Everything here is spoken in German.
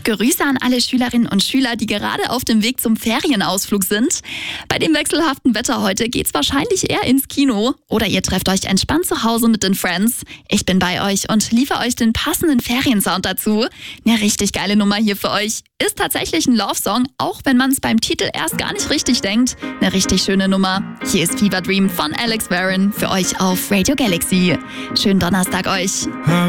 Grüße an alle Schülerinnen und Schüler, die gerade auf dem Weg zum Ferienausflug sind. Bei dem wechselhaften Wetter heute geht's wahrscheinlich eher ins Kino. Oder ihr trefft euch entspannt zu Hause mit den Friends. Ich bin bei euch und liefere euch den passenden Feriensound dazu. Eine richtig geile Nummer hier für euch. Ist tatsächlich ein Love-Song, auch wenn man es beim Titel erst gar nicht richtig denkt. Eine richtig schöne Nummer. Hier ist Fever Dream von Alex Warren für euch auf Radio Galaxy. Schönen Donnerstag euch.